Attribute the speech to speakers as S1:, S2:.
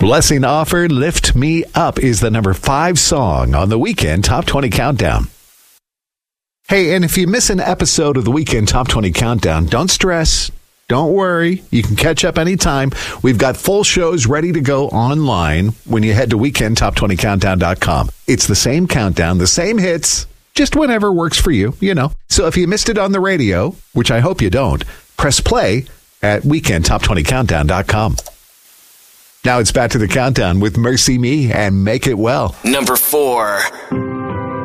S1: Blessing Offer, Lift Me Up is the number 5 song on the Weekend Top 20 Countdown. Hey, and if you miss an episode of the Weekend Top 20 Countdown, don't stress. Don't worry. You can catch up anytime. We've got full shows ready to go online when you head to weekendtop20countdown.com. It's the same countdown, the same hits, just whenever works for you, you know. So if you missed it on the radio, which I hope you don't, press play at weekendtop20countdown.com. Now it's back to the countdown with Mercy Me and Make It Well.
S2: Number 4.